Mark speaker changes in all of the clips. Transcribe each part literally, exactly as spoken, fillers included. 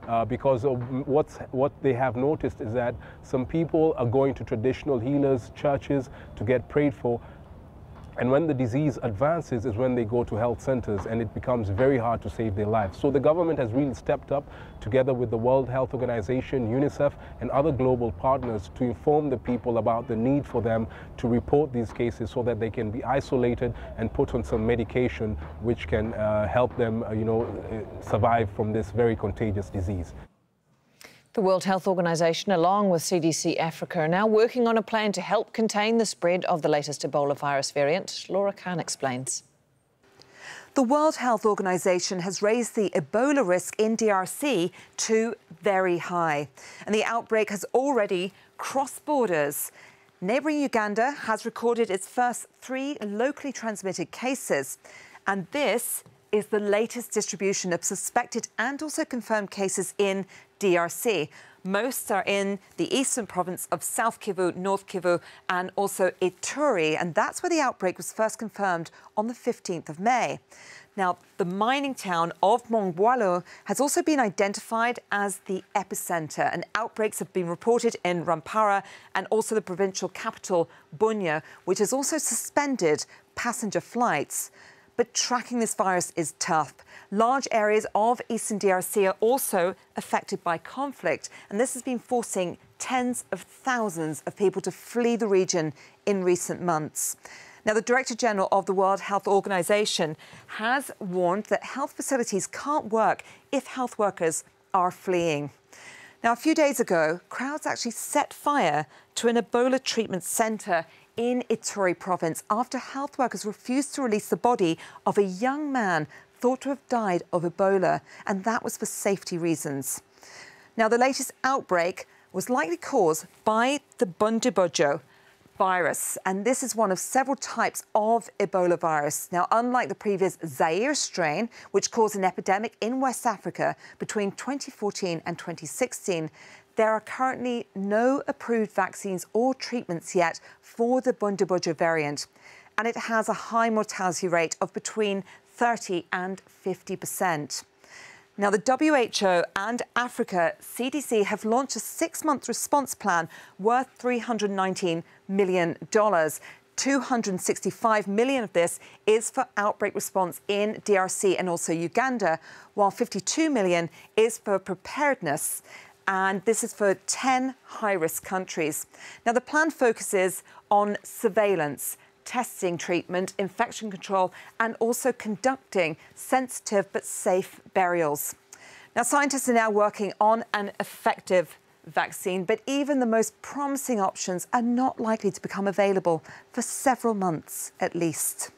Speaker 1: uh, because of what's, what they have noticed is that some people are going to traditional healers, churches to get prayed for. And when the disease advances is when they go to health centers, and it becomes very hard to save their lives. So the government has really stepped up together with the World Health Organization, UNICEF, and other global partners to inform the people about the need for them to report these cases so that they can be isolated and put on some medication which can uh, help them, uh, you know, survive from this very contagious disease.
Speaker 2: The World Health Organization, along with C D C Africa, are now working on a plan to help contain the spread of the latest Ebola virus variant. Laura Khan explains.
Speaker 3: The World Health Organization has raised the Ebola risk in D R C to very high, and the outbreak has already crossed borders. Neighbouring Uganda has recorded its first three locally transmitted cases, and this is the latest distribution of suspected and also confirmed cases in D R C. Most are in the eastern province of South Kivu, North Kivu, and also Ituri, and that's where the outbreak was first confirmed on the fifteenth of May. Now, the mining town of Mongwalu has also been identified as the epicenter, and outbreaks have been reported in Rampara and also the provincial capital, Bunia, which has also suspended passenger flights. But tracking this virus is tough. Large areas of eastern D R C are also affected by conflict, and this has been forcing tens of thousands of people to flee the region in recent months. Now, the Director General of the World Health Organization has warned that health facilities can't work if health workers are fleeing. Now, a few days ago, crowds actually set fire to an Ebola treatment centre in Ituri province after health workers refused to release the body of a young man thought to have died of Ebola, and that was for safety reasons. Now, the latest outbreak was likely caused by the Bundibugyo virus, and this is one of several types of Ebola virus. Now, unlike the previous Zaire strain, which caused an epidemic in West Africa between twenty fourteen and twenty sixteen, there are currently no approved vaccines or treatments yet for the Bundibugyo variant, and it has a high mortality rate of between thirty and fifty percent. Now, the W H O and Africa C D C have launched a six-month response plan worth three hundred nineteen million dollars. two hundred sixty-five million dollars of this is for outbreak response in D R C and also Uganda, while fifty-two million dollars is for preparedness. And this is for ten high-risk countries. Now, the plan focuses on surveillance, testing, treatment, infection control, and also conducting sensitive but safe burials. Now, scientists are now working on an effective vaccine, but even the most promising options are not likely to become available for several months at least.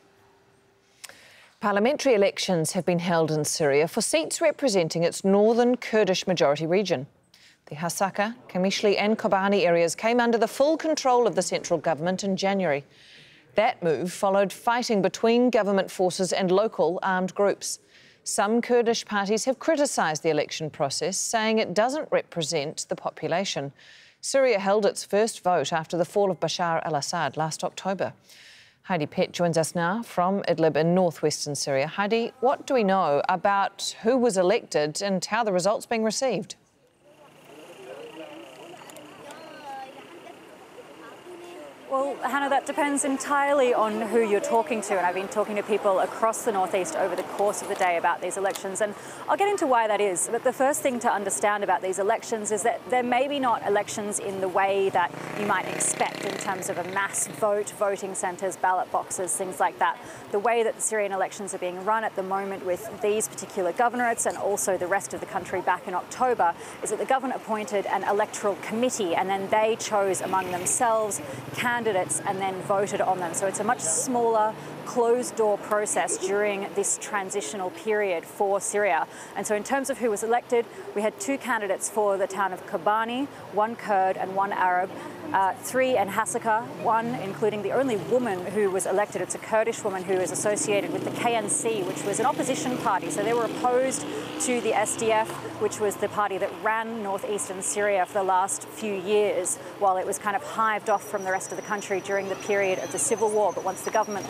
Speaker 2: Parliamentary elections have been held in Syria for seats representing its northern Kurdish majority region. The Hasaka, Kamishli and Kobani areas came under the full control of the central government in January. That move followed fighting between government forces and local armed groups. Some Kurdish parties have criticised the election process, saying it doesn't represent the population. Syria held its first vote after the fall of Bashar al-Assad last October. Heidi Pett joins us now from Idlib in northwestern Syria. Heidi, what do we know about who was elected and how the results being received?
Speaker 4: Well, Hannah, that depends entirely on who you're talking to, and I've been talking to people across the northeast over the course of the day about these elections, and I'll get into why that is. But the first thing to understand about these elections is that they're maybe not elections in the way that you might expect in terms of a mass vote, voting centres, ballot boxes, things like that. The way that the Syrian elections are being run at the moment with these particular governorates and also the rest of the country back in October is that the government appointed an electoral committee, and then they chose among themselves candidates and then voted on them. So it's a much smaller, closed-door process during this transitional period for Syria. And so in terms of who was elected, we had two candidates for the town of Kobani, one Kurd and one Arab, uh, three in Hasaka, one including the only woman who was elected. It's a Kurdish woman who is associated with the K N C, which was an opposition party. So they were opposed to the S D F, which was the party that ran northeastern Syria for the last few years, while it was kind of hived off from the rest of the country during the period of the civil war. But once the government launched that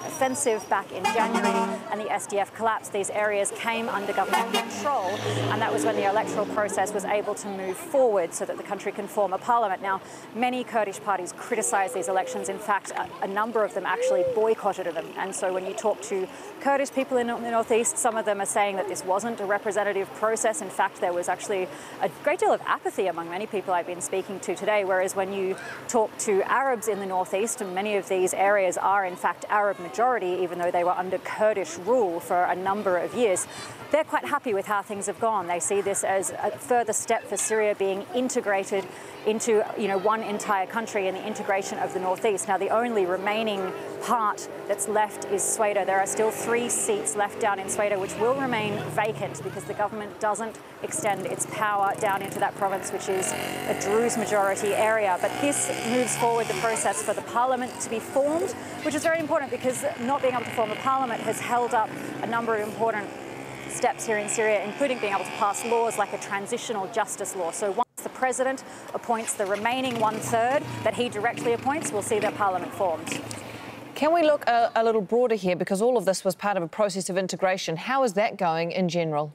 Speaker 4: offensive back in January and the S D F collapsed, these areas came under government control, and that was when the electoral process was able to move forward so that the country can form a parliament. Now, many Kurdish parties criticise these elections. In fact, a, a number of them actually boycotted them. And so when you talk to Kurdish people in the northeast, some of them are saying that this wasn't a representative process. In fact, there was actually a great deal of apathy among many people I've been speaking to today, whereas when you talk to Arabs in the northeast, and many of these areas are in fact Arab majority, even though they were under Kurdish rule for a number of years, they're quite happy with how things have gone. They see this as a further step for Syria being integrated into, you know, one entire country and the integration of the northeast. Now, the only remaining part that's left is Sweda. There are still three seats left down in Sweda, which will remain vacant because the government doesn't extend its power down into that province, which is a Druze majority area. But this moves forward the process for the parliament to be formed, which is very important because not being able to form a parliament has held up a number of important steps here in Syria, including being able to pass laws like a transitional justice law. So once the president appoints the remaining one-third that he directly appoints, we'll see their parliament formed.
Speaker 2: Can we look a, a little broader here, because all of this was part of a process of integration? How is that going in general?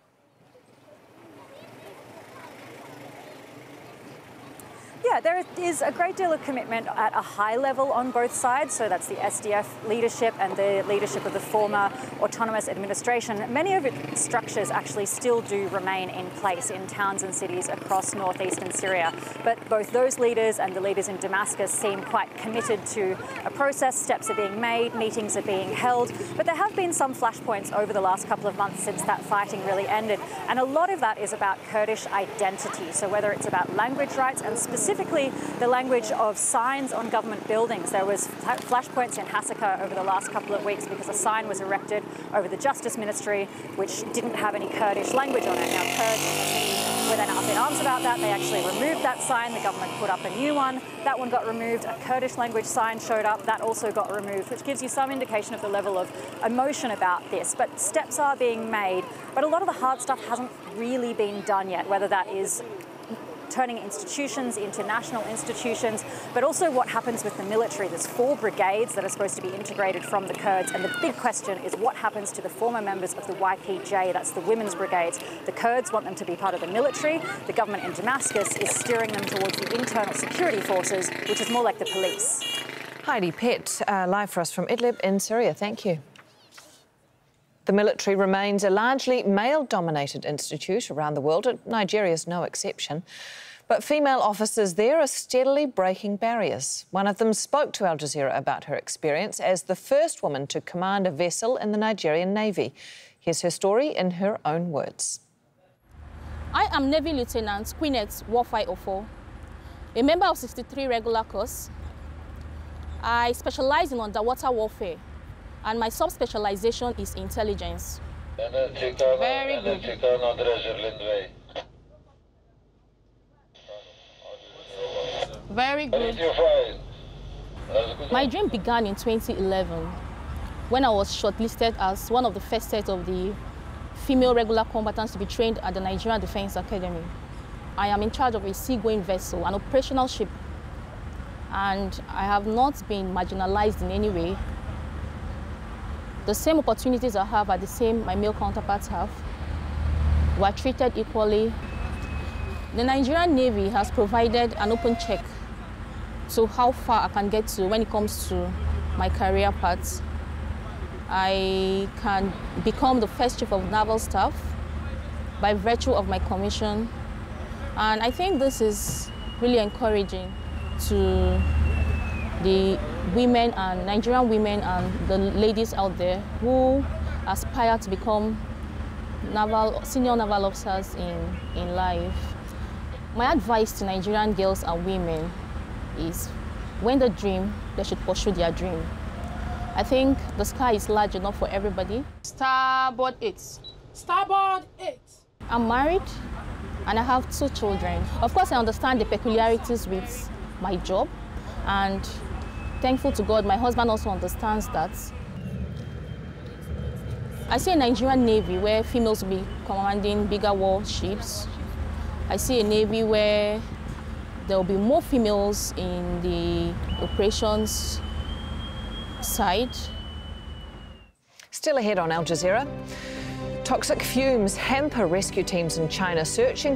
Speaker 4: Yeah, there is a great deal of commitment at a high level on both sides. So that's the S D F leadership and the leadership of the former autonomous administration. Many of its structures actually still do remain in place in towns and cities across northeastern Syria. But both those leaders and the leaders in Damascus seem quite committed to a process. Steps are being made, meetings are being held. But there have been some flashpoints over the last couple of months since that fighting really ended. And a lot of that is about Kurdish identity. So whether it's about language rights and specifically the language of signs on government buildings. There was flashpoints in Hasaka over the last couple of weeks because a sign was erected over the Justice Ministry which didn't have any Kurdish language on it. Now, Kurds in the city were then up in arms about that. They actually removed that sign. The government put up a new one. That one got removed. A Kurdish language sign showed up. That also got removed, which gives you some indication of the level of emotion about this. But steps are being made. But a lot of the hard stuff hasn't really been done yet, whether that is turning institutions into national institutions, but also what happens with the military. There's four brigades that are supposed to be integrated from the Kurds, and the big question is what happens to the former members of the Y P J, that's the women's brigades. The Kurds want them to be part of the military. The government in Damascus is steering them towards the internal security forces, which is more like the police.
Speaker 2: Heidi Pett, uh, live for us from Idlib in Syria. Thank you. The military remains a largely male-dominated institute around the world, and Nigeria is no exception. But female officers there are steadily breaking barriers. One of them spoke to Al Jazeera about her experience as the first woman to command a vessel in the Nigerian Navy. Here's her story in her own words.
Speaker 5: I am Navy Lieutenant Queenette Warfai Ofo, a member of sixty-three Regular Corps. I specialize in underwater warfare, and my sub-specialization is intelligence. Very good. Very good. My dream began in twenty eleven when I was shortlisted as one of the first set of the female regular combatants to be trained at the Nigerian Defense Academy. I am in charge of a seagoing vessel, an operational ship, and I have not been marginalized in any way. The same opportunities I have are the same my male counterparts have. We are treated equally. The Nigerian Navy has provided an open check to how far I can get to when it comes to my career path. I can become the first chief of naval staff by virtue of my commission. And I think this is really encouraging to the women and Nigerian women and the ladies out there who aspire to become naval, senior naval officers in, in life. My advice to Nigerian girls and women is when they dream, they should pursue their dream. I think the sky is large enough for everybody. Starboard eight. Starboard eight. I'm married and I have two children. Of course, I understand the peculiarities with my job, and thankful to God, my husband also understands that. I see a Nigerian Navy where females will be commanding bigger warships. I see a Navy where there will be more females in the operations side.
Speaker 2: Still ahead on Al Jazeera. Toxic fumes hamper rescue teams in China searching